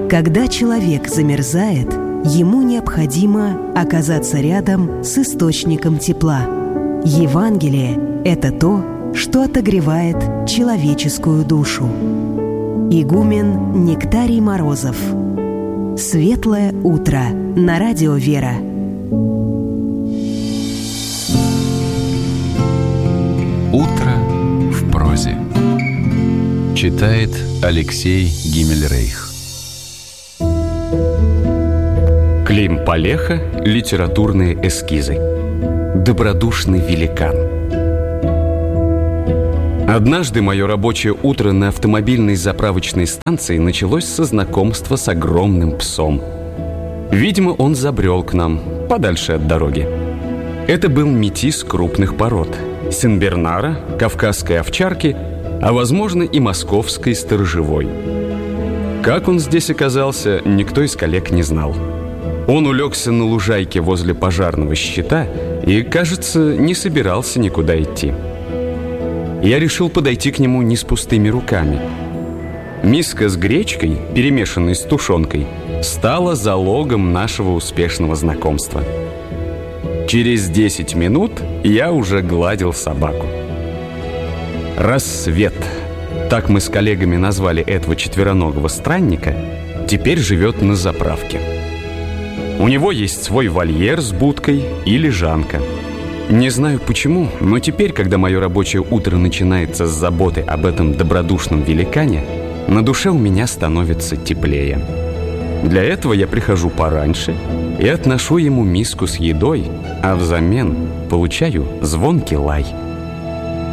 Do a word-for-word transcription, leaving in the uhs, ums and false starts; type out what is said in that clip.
Когда человек замерзает, ему необходимо оказаться рядом с источником тепла. Евангелие – это то, что отогревает человеческую душу. Игумен Нектарий Морозов. Светлое утро на радио «Вера». Утро в прозе. Читает Алексей Гиммельрейх. Клим Палеха. Литературные эскизы. Добродушный великан. Однажды мое рабочее утро на автомобильной заправочной станции началось со знакомства с огромным псом. Видимо, он забрел к нам, подальше от дороги. Это был метис крупных пород: сенбернара, кавказской овчарки, а, возможно, и московской сторожевой. Как он здесь оказался, никто из коллег не знал. Он улегся на лужайке возле пожарного щита и, кажется, не собирался никуда идти. Я решил подойти к нему не с пустыми руками. Миска с гречкой, перемешанной с тушенкой, стала залогом нашего успешного знакомства. Через десять минут я уже гладил собаку. Рассвет, так мы с коллегами назвали этого четвероногого странника, теперь живет на заправке. У него есть свой вольер с будкой и лежанка. Не знаю почему, но теперь, когда мое рабочее утро начинается с заботы об этом добродушном великане, на душе у меня становится теплее. Для этого я прихожу пораньше и отношу ему миску с едой, а взамен получаю звонкий лай.